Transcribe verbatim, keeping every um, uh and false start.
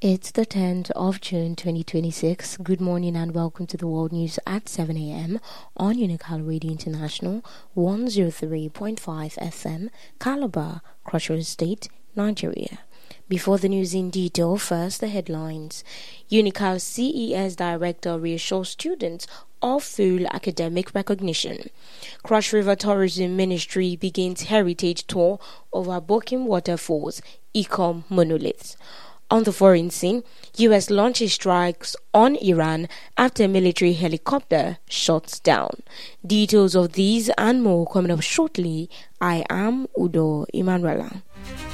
It's the tenth of June twenty twenty-six. Good morning and welcome to the World News at seven a.m. on Unical Radio International one oh three point five F M, Calabar, Cross River State, Nigeria. Before the news in detail, first the headlines. Unical C E S Director reassures students of full academic recognition. Cross River Tourism Ministry begins heritage tour of Abokim Waterfalls, Ecom Monoliths. On the foreign scene, U S launches strikes on Iran after military helicopter shuts down. Details of these and more coming up shortly. I am Udo Emanuela.